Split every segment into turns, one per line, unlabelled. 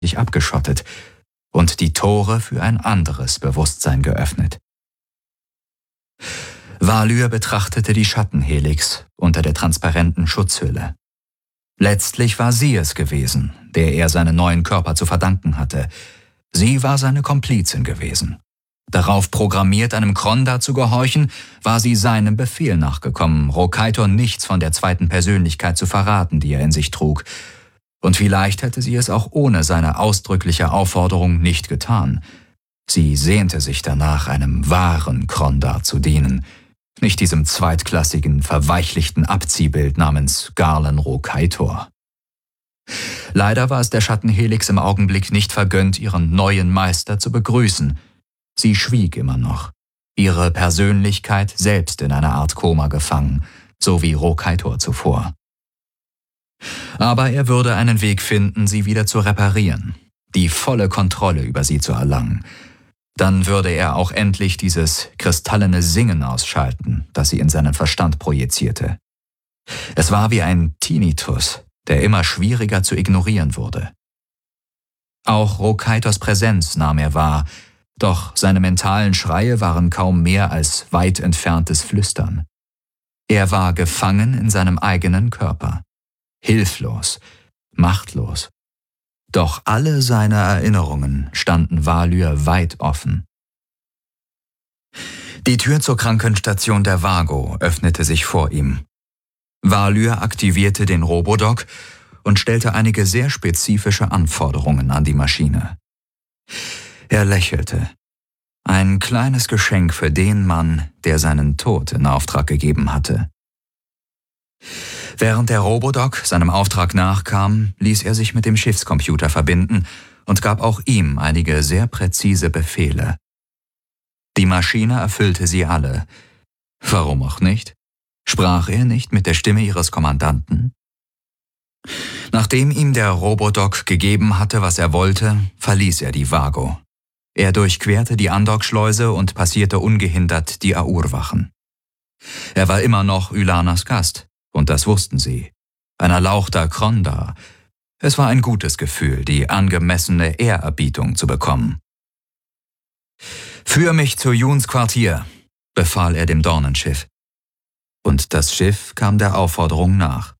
abgeschottet und die Tore für ein anderes Bewusstsein geöffnet. Valur betrachtete die Schattenhelix unter der transparenten Schutzhülle. Letztlich war sie es gewesen, der er seinen neuen Körper zu verdanken hatte. Sie war seine Komplizin gewesen. Darauf programmiert, einem Kronda zu gehorchen, war sie seinem Befehl nachgekommen, Rokaitor nichts von der zweiten Persönlichkeit zu verraten, die er in sich trug. Und vielleicht hätte sie es auch ohne seine ausdrückliche Aufforderung nicht getan. Sie sehnte sich danach, einem wahren Kronda zu dienen, nicht diesem zweitklassigen, verweichlichten Abziehbild namens Garlen Rokaitor. Leider war es der Schattenhelix im Augenblick nicht vergönnt, ihren neuen Meister zu begrüßen. Sie schwieg immer noch, ihre Persönlichkeit selbst in einer Art Koma gefangen, so wie Rokaitor zuvor. Aber er würde einen Weg finden, sie wieder zu reparieren, die volle Kontrolle über sie zu erlangen. Dann würde er auch endlich dieses kristallene Singen ausschalten, das sie in seinen Verstand projizierte. Es war wie ein Tinnitus, der immer schwieriger zu ignorieren wurde. Auch Rokaitors Präsenz nahm er wahr, doch seine mentalen Schreie waren kaum mehr als weit entferntes Flüstern. Er war gefangen in seinem eigenen Körper, hilflos, machtlos. Doch alle seine Erinnerungen standen Valur weit offen. Die Tür zur Krankenstation der Vago öffnete sich vor ihm. Valur aktivierte den Robodoc und stellte einige sehr spezifische Anforderungen an die Maschine. Er lächelte. Ein kleines Geschenk für den Mann, der seinen Tod in Auftrag gegeben hatte. Während der Robodoc seinem Auftrag nachkam, ließ er sich mit dem Schiffscomputer verbinden und gab auch ihm einige sehr präzise Befehle. Die Maschine erfüllte sie alle. Warum auch nicht? Sprach er nicht mit der Stimme ihres Kommandanten? Nachdem ihm der Robodoc gegeben hatte, was er wollte, verließ er die Vago. Er durchquerte die Andockschleuse und passierte ungehindert die Aurwachen. Er war immer noch Ylanas Gast, und das wussten sie. Ein erlauchter Kronda. Es war ein gutes Gefühl, die angemessene Ehrerbietung zu bekommen. »Führ mich zu Yuns Quartier«, befahl er dem Dornenschiff. Und das Schiff kam der Aufforderung nach.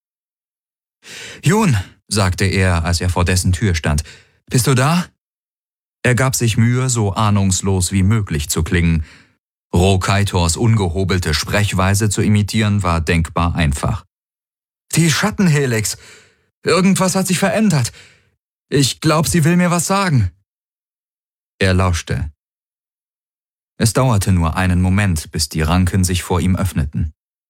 »Yun«, sagte er, als er vor dessen Tür stand, »bist du da?« Er gab sich Mühe, so ahnungslos wie möglich zu klingen. Rokaitors ungehobelte Sprechweise zu imitieren war denkbar einfach. »Die Schattenhelix! Irgendwas hat sich verändert. Ich glaube, sie will mir was sagen.« Er lauschte. Es dauerte nur einen Moment, bis die Ranken sich vor ihm öffneten.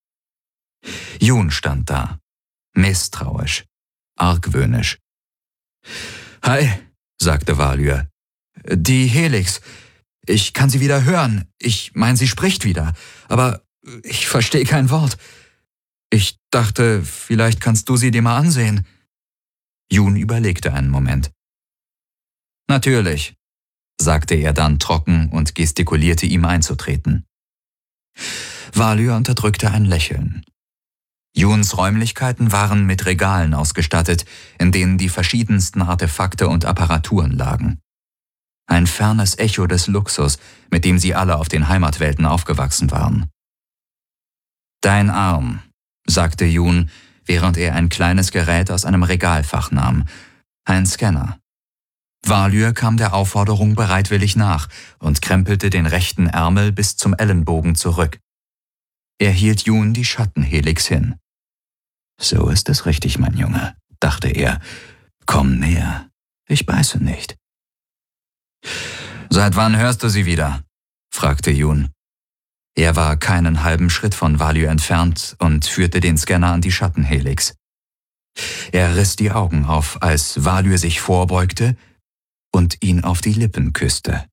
Yun stand da, misstrauisch, argwöhnisch. »Hi«, sagte Valur. »Die Helix. Ich kann sie wieder hören. Ich meine, sie spricht wieder. Aber ich verstehe kein Wort. Ich dachte, vielleicht kannst du sie dir mal ansehen.« Yun überlegte einen Moment. »Natürlich«, sagte er dann trocken und gestikulierte ihm einzutreten. Valur unterdrückte ein Lächeln. Yuns Räumlichkeiten waren mit Regalen ausgestattet, in denen die verschiedensten Artefakte und Apparaturen lagen. Ein fernes Echo des Luxus, mit dem sie alle auf den Heimatwelten aufgewachsen waren. »Dein Arm«, sagte Yun, während er ein kleines Gerät aus einem Regalfach nahm. Ein Scanner. Valur kam der Aufforderung bereitwillig nach und krempelte den rechten Ärmel bis zum Ellenbogen zurück. Er hielt Yun die Schattenhelix hin. »So ist es richtig, mein Junge«, dachte er. »Komm näher, ich beiße nicht.« »Seit wann hörst du sie wieder?«, fragte Yun. Er war keinen halben Schritt von Valur entfernt und führte den Scanner an die Schattenhelix. Er riss die Augen auf, als Valur sich vorbeugte und ihn auf die Lippen küsste.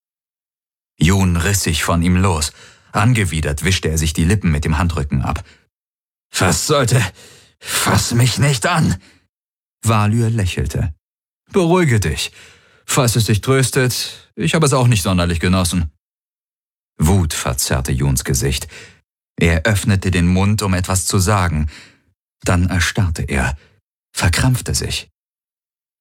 Yun riss sich von ihm los. Angewidert wischte er sich die Lippen mit dem Handrücken ab. »Was sollte? Fass mich nicht an!« Valur lächelte. »Beruhige dich. Falls es dich tröstet, ich habe es auch nicht sonderlich genossen.« Wut verzerrte Yuns Gesicht. Er öffnete den Mund, um etwas zu sagen. Dann erstarrte er, verkrampfte sich.